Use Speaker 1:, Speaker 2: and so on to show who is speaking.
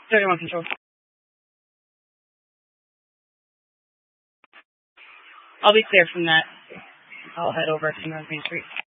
Speaker 1: 31 control. I'll be clear from that. I'll head over to North Main Street.